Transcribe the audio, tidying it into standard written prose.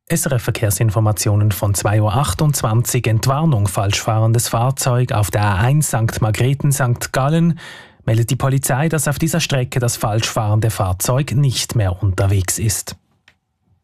SRF Verkehrsinformationen von 2.28 Uhr. Entwarnung, falsch fahrendes Fahrzeug auf der A1 St. Margrethen-St. Gallen. Meldet die Polizei, dass auf dieser Strecke das falsch fahrende Fahrzeug nicht mehr unterwegs ist.